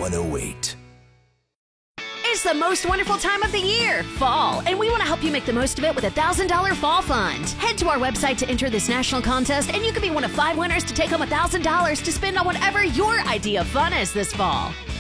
108. It's the most wonderful time of the year, fall, and we want to help you make the most of it with a $1,000 fall fund. Head to our website to enter this national contest, and you could be one of 5 winners to take home $1,000 to spend on whatever your idea of fun is this fall.